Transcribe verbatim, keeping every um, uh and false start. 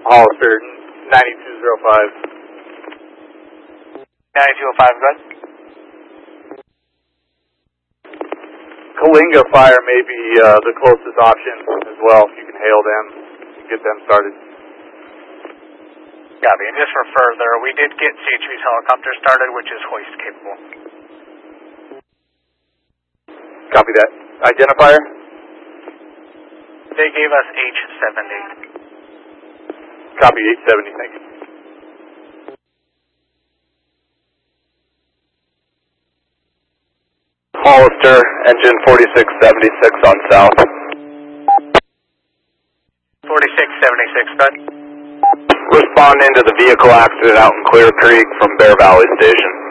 Hollister, ninety-two oh five. ninety-two oh five, go ahead. Kalinga Fire may be uh, the closest option as well, if you can hail them, get them started. Copy, and just for further, we did get C H V's helicopter started, which is hoist capable. Copy that. Identifier? They gave us H seventy. Copy eight seventy, thank you. Hollister, engine forty-six seventy-six on south. forty-six seventy-six, bud. Responding to the vehicle accident out in Clear Creek from Bear Valley Station.